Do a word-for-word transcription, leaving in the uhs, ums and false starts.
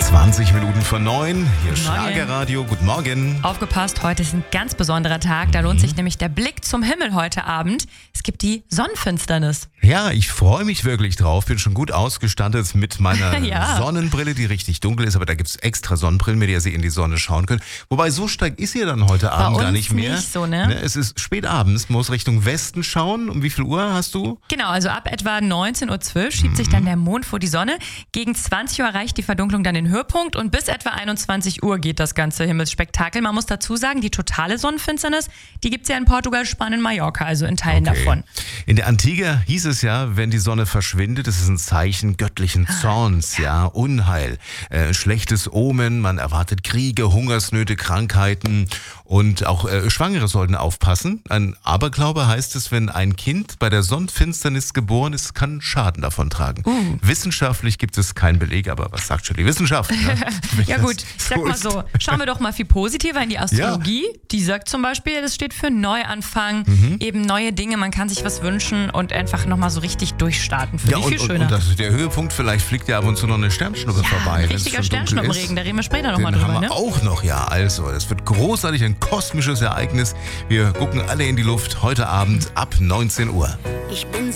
zwanzig Minuten vor neun, hier Guten Morgen. Schlagerradio. Guten Morgen. Aufgepasst, heute ist ein ganz besonderer Tag. Da lohnt sich nämlich der Blick zum Himmel heute Abend. Es gibt die Sonnenfinsternis. Ja, ich freue mich wirklich drauf. Bin schon gut ausgestattet mit meiner Ja. Sonnenbrille, die richtig dunkel ist. Aber da gibt es extra Sonnenbrillen, mit der Sie in die Sonne schauen können. Wobei, so stark ist sie dann heute Abend uns gar nicht mehr. nicht so, ne? Es ist spät abends, muss Richtung Westen schauen. Um wie viel Uhr hast du? Genau, also ab etwa neunzehn Uhr zwölf schiebt sich dann der Mond vor die Sonne. Gegen zwanzig Uhr erreicht die Verdunklung dann den Höhepunkt und bis etwa einundzwanzig Uhr geht das ganze Himmelsspektakel. Man muss dazu sagen, die totale Sonnenfinsternis, die gibt es ja in Portugal, Spanien, Mallorca, also in Teilen Okay. davon. In der Antike hieß es ja, wenn die Sonne verschwindet, das ist ein Zeichen göttlichen Zorns, ja, Unheil, äh, schlechtes Omen, man erwartet Kriege, Hungersnöte, Krankheiten und auch äh, Schwangere sollten aufpassen. Ein Aberglaube heißt es, wenn ein Kind bei der Sonnenfinsternis geboren ist, kann Schaden davon tragen. Uh. Wissenschaftlich gibt es keinen Beleg, aber was sagt schon die Wissenschaft? Ne? Wenn Ja das gut, ich sag mal ist. so, schauen wir doch mal viel positiver in die Astrologie. Die sagt zum Beispiel, das steht für Neuanfang, eben neue Dinge, man kann sich was wünschen und einfach nochmal so richtig durchstarten. Für Ja, dich und, viel und, schöner. und das ist der Höhepunkt, vielleicht fliegt ja ab und zu noch eine Sternschnuppe vorbei. Ein wenn's richtiger schon dunkel ist. Sternschnuppenregen, da reden wir später nochmal Den drüber, haben wir ne? auch noch, ja. Also, das wird großartig, ein kosmisches Ereignis. Wir gucken alle in die Luft heute Abend ab neunzehn Uhr. Ich bin